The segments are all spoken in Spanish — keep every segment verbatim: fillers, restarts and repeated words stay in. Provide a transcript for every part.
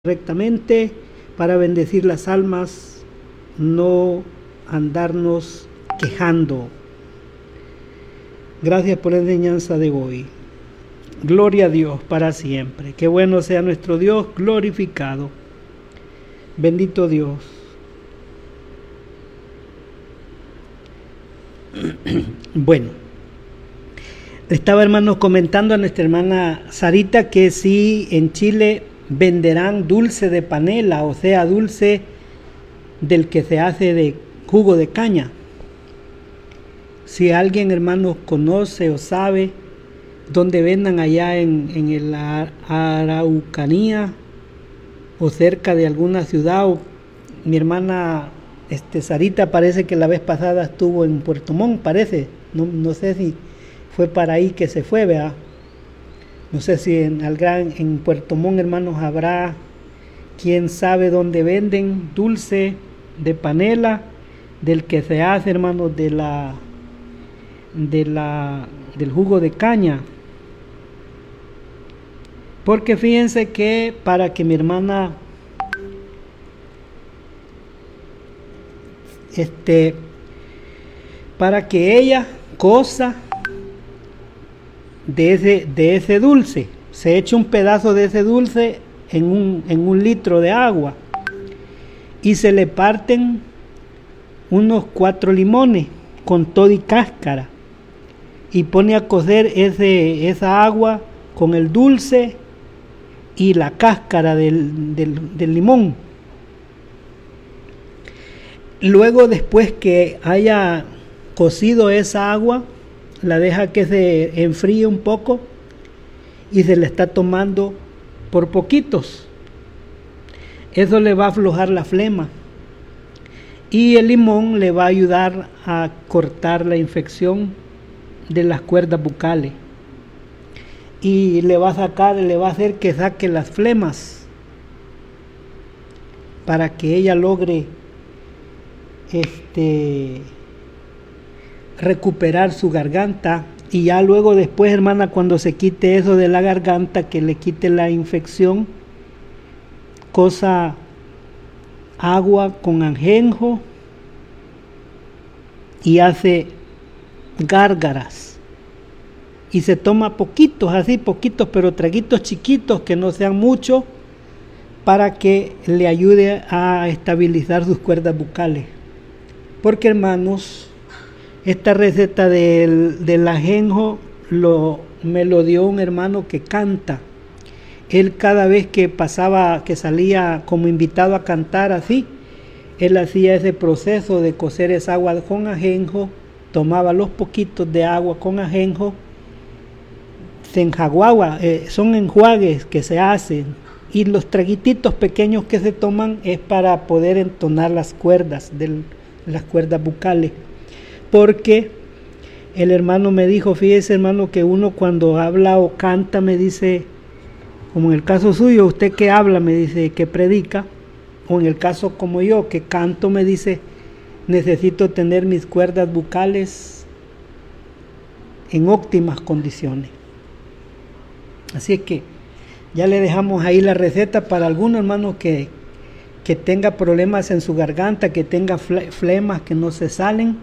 correctamente para bendecir las almas, no andarnos quejando. Gracias por la enseñanza de hoy. Gloria a Dios para siempre. Que bueno sea nuestro Dios glorificado. Bendito Dios. Bueno, estaba, hermanos, comentando a nuestra hermana Sarita que sí, en Chile venderán dulce de panela, o sea, dulce del que se hace de jugo de caña. Si alguien, hermanos, conoce o sabe dónde vendan allá en, en el Araucanía o cerca de alguna ciudad, o mi hermana este, Sarita parece que la vez pasada estuvo en Puerto Montt, parece, no, no sé si fue para ahí que se fue, ¿verdad? No sé si en, al gran, en Puerto Montt, hermanos, habrá quien sabe dónde venden dulce de panela, del que se hace, hermanos, de la, de la, del jugo de caña. Porque fíjense que para que mi hermana este para que ella cosa de ese, de ese dulce, se echa un pedazo de ese dulce en un, en un litro de agua y se le parten unos cuatro limones con todo y cáscara y pone a cocer ese, esa agua con el dulce y la cáscara del, del, del limón. Luego, después que haya cocido esa agua, la deja que se enfríe un poco y se le está tomando por poquitos. Eso le va a aflojar la flema y el limón le va a ayudar a cortar la infección de las cuerdas bucales y le va a sacar, le va a hacer que saque las flemas para que ella logre este recuperar su garganta. Y ya luego después, hermana, cuando se quite eso de la garganta, que le quite la infección, cosa agua con ajenjo y hace gárgaras y se toma poquitos, así poquitos, pero traguitos chiquitos que no sean mucho, para que le ayude a estabilizar sus cuerdas bucales. Porque, hermanos, esta receta del, del ajenjo lo, me lo dio un hermano que canta. Él, cada vez que pasaba, que salía como invitado a cantar así, él hacía ese proceso de cocer esa agua con ajenjo, tomaba los poquitos de agua con ajenjo, se enjaguaba, eh, son enjuagues que se hacen, y los traguititos pequeños que se toman es para poder entonar las cuerdas, de las cuerdas bucales. Porque el hermano me dijo, fíjese, hermano, que uno cuando habla o canta, me dice, como en el caso suyo, usted que habla, me dice, que predica, o en el caso como yo, que canto, me dice, necesito tener mis cuerdas bucales en óptimas condiciones. Así es que ya le dejamos ahí la receta para algún hermano que, que tenga problemas en su garganta, que tenga flemas que no se salen.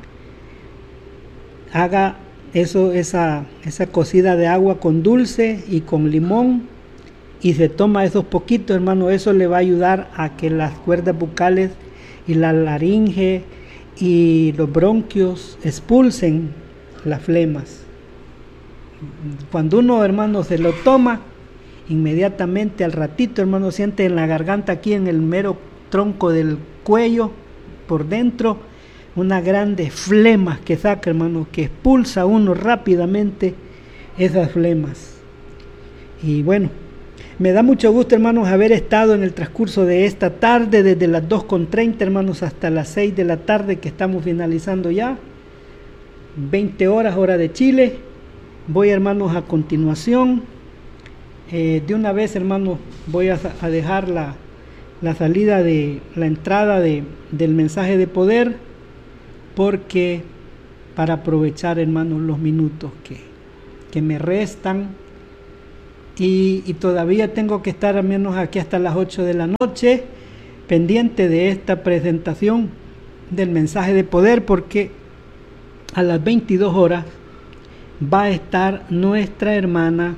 Haga eso, esa, esa cocida de agua con dulce y con limón y se toma esos poquitos, hermano. Eso le va a ayudar a que las cuerdas bucales y la laringe y los bronquios expulsen las flemas. Cuando uno, hermano, se lo toma, inmediatamente al ratito, hermano, siente en la garganta, aquí en el mero tronco del cuello, por dentro, una grande flema que saca, hermano, que expulsa uno rápidamente esas flemas. Y bueno, me da mucho gusto, hermanos, haber estado en el transcurso de esta tarde, desde las dos con treinta, hermanos, hasta las seis de la tarde, que estamos finalizando ya, veinte horas, hora de Chile. Voy, hermanos, a continuación, eh, de una vez, hermanos, voy a, a dejar la, la salida de la entrada de, del mensaje de poder, porque para aprovechar, hermanos, los minutos que, que me restan y, y todavía tengo que estar al menos aquí hasta las ocho de la noche, pendiente de esta presentación del mensaje de poder, porque a las veintidós horas va a estar nuestra hermana,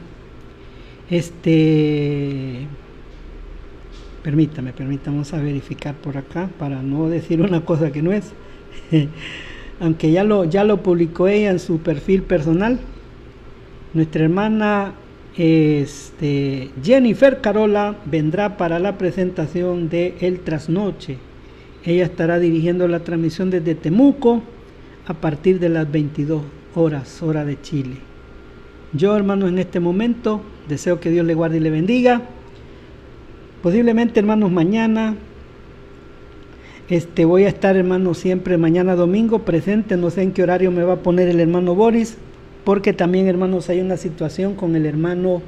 este, permítame, permítame, vamos a verificar por acá para no decir una cosa que no es, aunque ya lo, ya lo publicó ella en su perfil personal. Nuestra hermana este, Jennifer Carola vendrá para la presentación de El Trasnoche. Ella estará dirigiendo la transmisión desde Temuco a partir de las veintidós horas, hora de Chile. Yo, hermanos, en este momento deseo que Dios le guarde y le bendiga. Posiblemente, hermanos, mañana este, voy a estar, hermanos, siempre mañana domingo presente. No sé en qué horario me va a poner el hermano Boris, porque también, hermanos, hay una situación con el hermano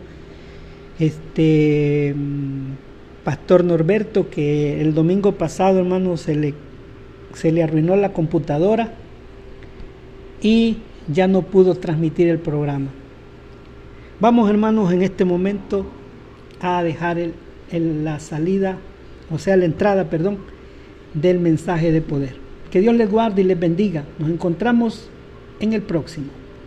este Pastor Norberto, que el domingo pasado, hermanos, se le, se le arruinó la computadora y ya no pudo transmitir el programa. Vamos, hermanos, en este momento a dejar el, el, la salida, o sea, la entrada, perdón, del mensaje de poder. Que Dios les guarde y les bendiga. Nos encontramos en el próximo.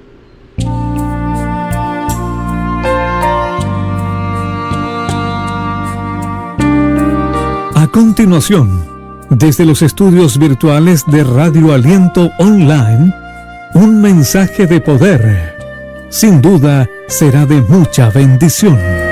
A continuación, desde los estudios virtuales de Radio Aliento Online, un mensaje de poder, sin duda será de mucha bendición.